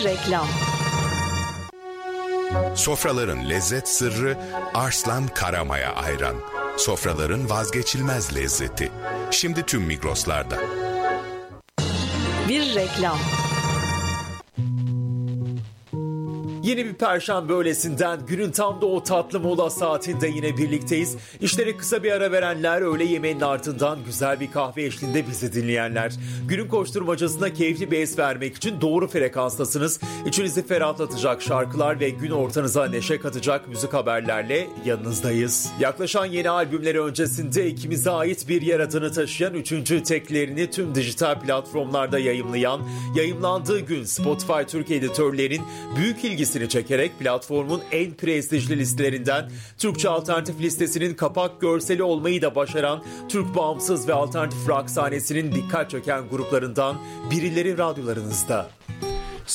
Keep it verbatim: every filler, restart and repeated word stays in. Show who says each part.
Speaker 1: Bir reklam.
Speaker 2: Sofraların lezzet sırrı Arslan Karamaya Ayran. Sofraların vazgeçilmez lezzeti. Şimdi tüm Migros'larda.
Speaker 1: Bir reklam.
Speaker 3: Yeni bir perşembe öğlesinden günün tam da o tatlı mola saatinde yine birlikteyiz. İşleri kısa bir ara verenler, öğle yemeğinin ardından güzel bir kahve eşliğinde bizi dinleyenler. Günün koşturmacasına keyifli bir es vermek için doğru frekanstasınız. İçinizi ferahlatacak şarkılar ve gün ortanıza neşe katacak müzik haberlerle yanınızdayız. Yaklaşan yeni albümleri öncesinde ikimize ait bir yer adını taşıyan üçüncü teklerini tüm dijital platformlarda yayımlayan, yayımlandığı gün Spotify Türk editörlerinin büyük ilgisi çekerek platformun en prestijli listelerinden Türkçe Alternatif listesinin kapak görseli olmayı da başaran Türk bağımsız ve alternatif rock sahnesinin dikkat çeken gruplarından birileri radyolarınızda.